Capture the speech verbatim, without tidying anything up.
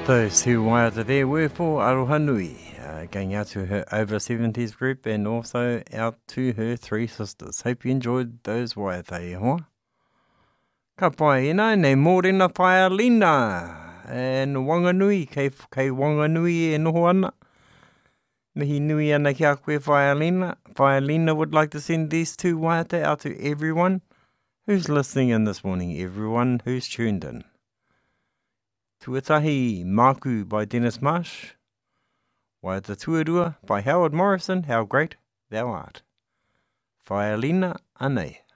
Those who waiata there were for Aroha Nui, uh, going out to her over seventies group and also out to her three sisters. Hope you enjoyed those waiata e hoa. Ka pai ina, nei mōrena Whaialina, and Wanganui, kei, kei Wanganui e noho ana. Mihi nui ana ki a koe Whaialina. Whaialina would like to send these two waiata out to everyone who's listening in this morning, everyone who's tuned in. Tuatahi Maku by Dennis Marsh. Waiata Tuarua by Howard Morrison, How Great Thou Art. Whaialina anei.